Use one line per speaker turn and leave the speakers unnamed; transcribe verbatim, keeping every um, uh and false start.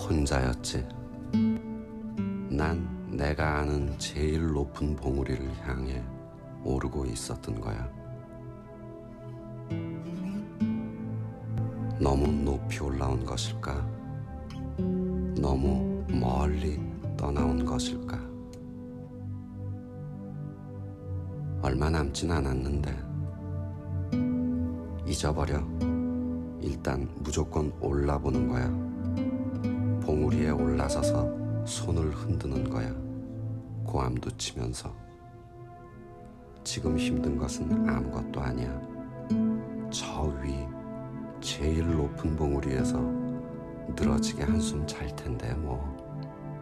혼자였지. 난 내가 아는 제일 높은 봉우리를 향해 오르고 있었던 거야. 너무 높이 올라온 것일까? 너무 멀리 떠나온 것일까? 얼마 남진 않았는데 잊어버려. 일단 무조건 올라보는 거야. 봉우리에 올라서서 손을 흔드는 거야. 고함도 치면서. 지금 힘든 것은 아무것도 아니야. 저 위 제일 높은 봉우리에서 늘어지게 한숨 잘 텐데 뭐.